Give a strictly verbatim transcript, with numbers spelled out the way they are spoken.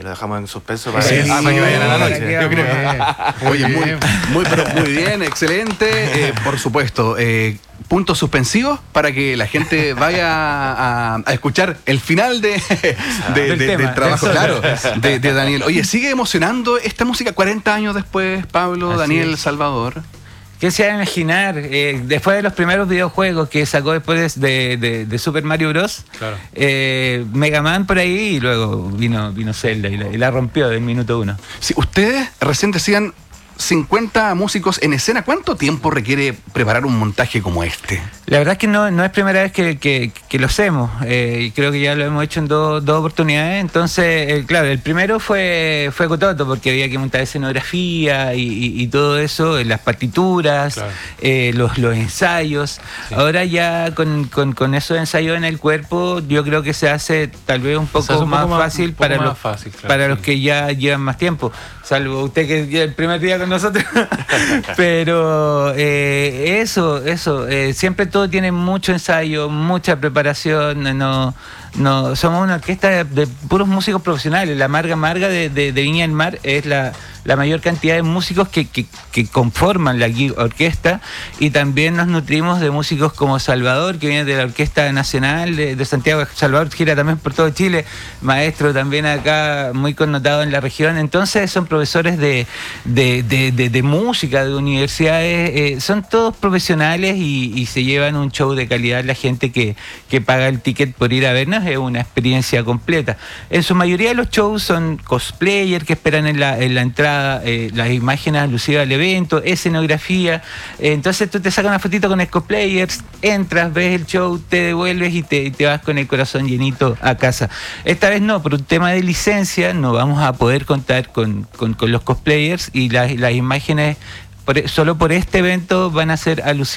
lo dejamos en suspenso para, Sí, que, ah, para que vayan a la noche. yo creo. Oye, muy, muy, pero muy bien, excelente. Eh, por supuesto, eh, puntos suspensivos para que la gente vaya a, a escuchar el final de, de, del, de, tema, del trabajo, del claro, de, de Daniel. Oye, sigue emocionando esta música cuarenta años después, Pablo, Así Daniel, es. Salvador. ¿Qué se va a imaginar? Eh, después de los primeros videojuegos que sacó después de, de, de Super Mario Bros. Claro. Eh, Mega Man por ahí y luego vino, vino Zelda y la, y la rompió del minuto uno. Sí, ustedes recién decían cincuenta músicos en escena. ¿Cuánto tiempo requiere preparar un montaje como este? La verdad es que no, no es primera vez que, que, que lo hacemos. Eh, creo que ya lo hemos hecho en dos, dos oportunidades. Entonces, eh, claro, el primero fue, fue cototo porque había que montar escenografía y, y, y todo eso, las partituras, Claro. eh, los, los ensayos. Sí. Ahora ya con, con, con esos ensayos en el cuerpo, yo creo que se hace tal vez un poco, Se hace un más, poco más- fácil un poco para, más los, fácil, claro, para sí. los que ya llevan más tiempo. Salvo usted que ya el primer día con nosotros. Pero eh, eso, eso. Eh, siempre todo tiene mucho ensayo, mucha preparación. No, no, somos una orquesta de, de puros músicos profesionales. La Marga Marga de, de, de Viña del Mar es la, la mayor cantidad de músicos que, que, que conforman la gui- orquesta. Y también nos nutrimos de músicos como Salvador, que viene de la Orquesta Nacional de, de Santiago. Salvador gira también por todo Chile, maestro también acá, muy connotado en la región. Entonces son profesores de, de, de, de, de música, de universidades, eh, son todos profesionales y, y se llevan un show de calidad. La gente que, que paga el ticket por ir a vernos es una experiencia completa. En su mayoría de los shows son cosplayers que esperan en la, en la entrada, eh, las imágenes alusivas al evento, escenografía. Eh, entonces tú te sacas una fotito con el cosplayers, entras, ves el show, te devuelves y te, y te vas con el corazón llenito a casa. Esta vez no, por un tema de licencia no vamos a poder contar con, con, con los cosplayers y las, las imágenes por, solo por este evento van a ser alusivas